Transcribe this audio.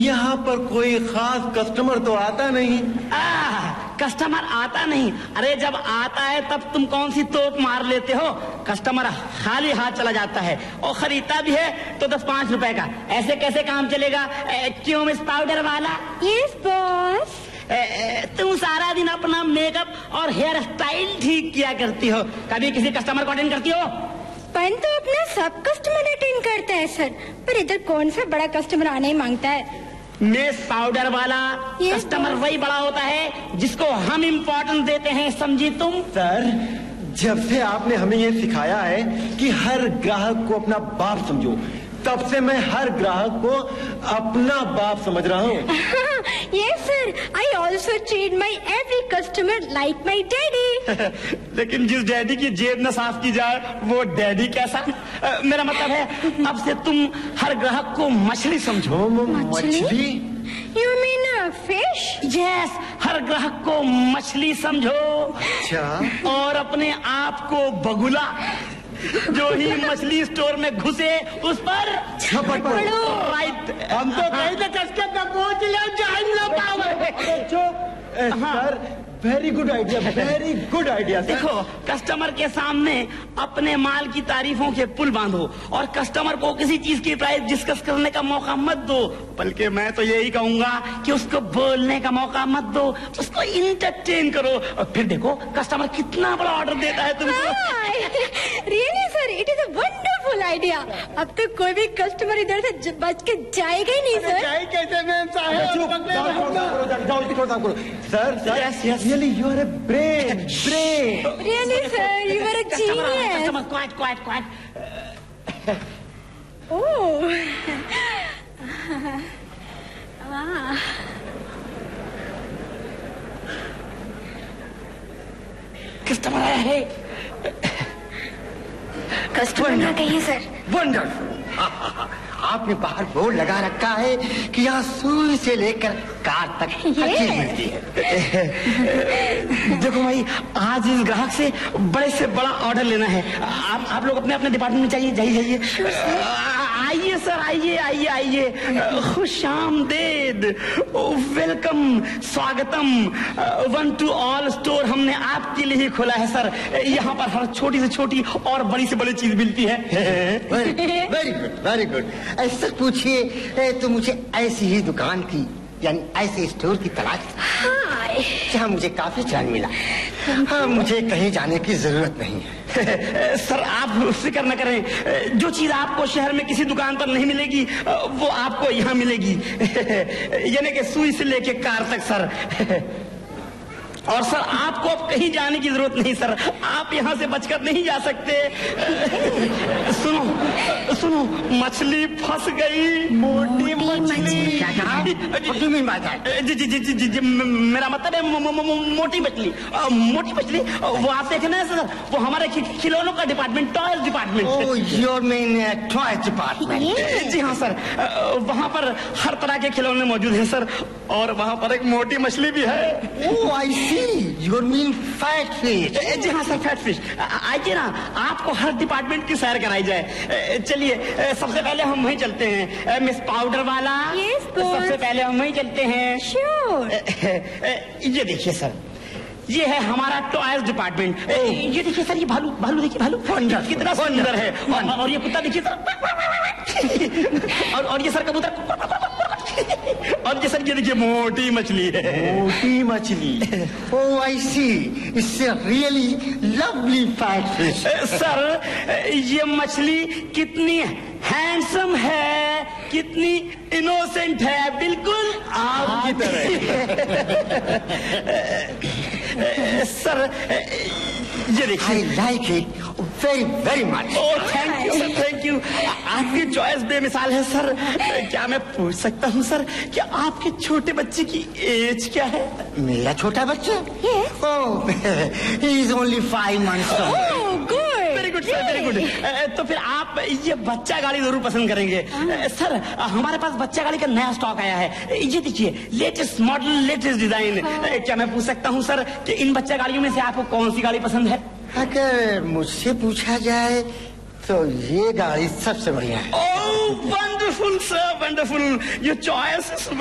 यहाँ पर कोई खास कस्टमर तो आता नहीं। कस्टमर आता नहीं? अरे जब आता है तब तुम कौन सी तोप मार लेते हो? कस्टमर खाली हाथ चला जाता है और खरीदता भी है तो 10-5 रुपए का। ऐसे कैसे काम चलेगा? क्यों मिस पाउडर वाला? Yes boss. तुम सारा दिन अपना मेकअप और हेयर स्टाइल ठीक किया करती हो, कभी किसी कस्टमर को अटेंड करती हो? पन तो अपना सब कस्टमर अटेंड करता है सर, पर इधर कौन सा बड़ा कस्टमर आना ही मांगता है। मिस पाउडर वाला, कस्टमर वही बड़ा होता है जिसको हम इम्पोर्टेंस देते हैं, समझी तुम? सर, जब से आपने हमें ये सिखाया है कि हर ग्राहक को अपना बाप समझो, तब से मैं हर ग्राहक को अपना बाप समझ रहा हूँ। Yes sir, I also treat my every customer like my daddy. लेकिन जिस डैडी की जेब न साफ की जाए वो डैडी कैसा? मेरा मतलब है अब से तुम हर ग्राहक को मछली समझो। मछली? You mean fish? यस, हर ग्राहक को मछली समझो। अच्छा। और अपने आप को बगुला, जो ही मछली स्टोर में घुसे उस पर झपट पड़ो। राइट। हम तो कहीं तक कसके पहुंच sir, very good idea, very good idea. देखो, कस्टमर के सामने अपने माल की तारीफों के पुल बांधो और कस्टमर को किसी चीज की प्राइस डिस्कस करने का मौका मत दो, बल्कि मैं तो यही कहूंगा कि उसको बोलने का मौका मत दो, उसको इंटरटेन करो और फिर देखो कस्टमर कितना बड़ा ऑर्डर देता है तुमको। Really sir, it is a wonderful idea. अब तो कोई भी कस्टमर इधर से बच के जाएगा ही नहीं सर। जाए कैसे? मैं sir, really you are a brain. Really sir, you are a genius. Customer, quiet. Oh. Ah. Customer आया है। कस्टमर ना कहिए सर। वंडरफुल। आपने बाहर बोर्ड लगा रखा है कि यहाँ सुई से लेकर कार तक हर चीज मिलती है। देखो भाई, आज इस ग्राहक से बड़े से बड़ा ऑर्डर लेना है। आप लोग अपने अपने डिपार्टमेंट में जाइए। आइए सर, आइए। खुशामदेद, वेलकम, स्वागतम, 1 to all स्टोर हमने आपके लिए ही खोला है सर। यहाँ पर हर छोटी से छोटी और बड़ी से बड़ी चीज मिलती है। Very good. ऐसा पूछिए तो मुझे ऐसी ही दुकान की, यानी ऐसे स्टोर की तलाश थी जहाँ मुझे काफी चैन मिला। हाँ, मुझे कहीं जाने की जरूरत नहीं है। सर, आप फिक्र न करें, जो चीज आपको शहर में किसी दुकान पर नहीं मिलेगी वो आपको यहाँ मिलेगी। यानी कि सुई से लेके कार तक सर। और सर, आपको अब कहीं जाने की जरूरत नहीं सर, आप यहाँ से बचकर नहीं जा सकते। सुनो, मछली फंस गई। मोटी मछली। जी, मेरा मतलब है मोटी मछली। वो आप देखे ना सर, वो हमारे खिलौनों का department, toys department. Oh, your mean toys department. जी हाँ सर, वहाँ पर हर तरह के खिलौने मौजूद हैं सर, और वहाँ पर एक मोटी मछली भी है। ओह, आई सी, योर मीन फैट फिश। जी हाँ सर, फैट फिश। आइए ना, आपको हर डिपार्टमेंट की सैर कराई जाए। चलिए, सबसे पहले हम वहीं चलते हैं। मिस पाउडर वाला, सबसे पहले हम वहीं चलते हैं। श्योर। ये देखिए सर, ये है हमारा टॉयज डिपार्टमेंट। ये देखिए सर, ये भालू देखिए, भालू कितना सुंदर है। और ये कुत्ता देखिए सर, और ये सर कबूतर, और ये सर ये देखिए मोटी मछली है। मोटी मछली। ओह, आई सी, it's a really lovely fat fish. Sir, ये मछली कितनी हैंडसम है, कितनी इनोसेंट है, बिल्कुल आपकी तरह। सर, ये देखिए। I like it very much. Oh, thank you sir, thank you. आपकी चॉइस बेमिसाल है सर। क्या मैं पूछ सकता हूँ सर कि आपके छोटे बच्चे की एज क्या है? मेरा छोटा बच्चा? ओह, he is only 5 months old। Very good sir, very good. तो फिर आप ये बच्चा गाड़ी जरूर पसंद करेंगे। सर, हमारे पास बच्चा गाड़ी का नया स्टॉक आया है। ये देखिए, लेटेस्ट मॉडल, लेटेस्ट डिजाइन। क्या मैं पूछ सकता हूँ सर कि इन बच्चा गाड़ियों में से आपको कौन सी गाड़ी पसंद है? अगर मुझसे पूछा जाए तो ये गाड़ी सबसे बढ़िया है। ओह wonderful sir, wonderful, your choice is